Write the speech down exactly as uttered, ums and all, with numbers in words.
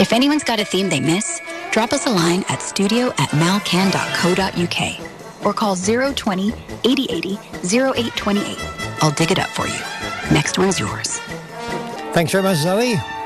If anyone's got a theme they miss, drop us a line at studio at malcan dot co dot uk or call zero two zero, eighty eighty, zero eight two eight. I'll dig it up for you. Next one's yours. Thanks very much, Zoe.